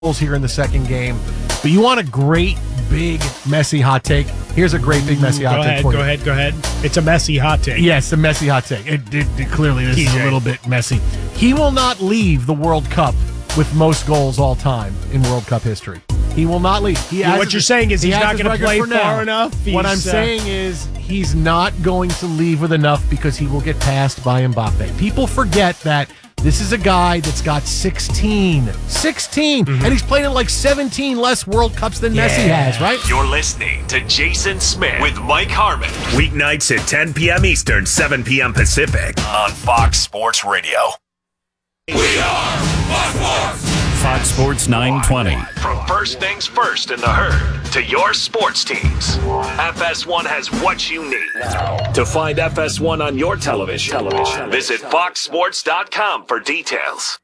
goals here in the second game. But you want a great, big, Messi hot take? Here's a great, big, Messi hot take for you. Go ahead. It's a Messi hot take. Yes, a Messi hot take. Clearly, this is a little bit messy. He will not leave the World Cup with most goals all time in World Cup history. He will not leave. What you're saying is he's not going to play far enough? What I'm saying is he's not going to leave with enough because he will get passed by Mbappe. People forget that this is a guy that's got 16. 16! And he's played in like 17 less World Cups than Messi has, right? You're listening to Jason Smith with Mike Harmon. Weeknights at 10 p.m. Eastern, 7 p.m. Pacific On Fox Sports Radio. We are Fox Sports! Fox Sports 920. From first things first in the herd to your sports teams, FS1 has what you need. To find FS1 on your television, visit foxsports.com for details.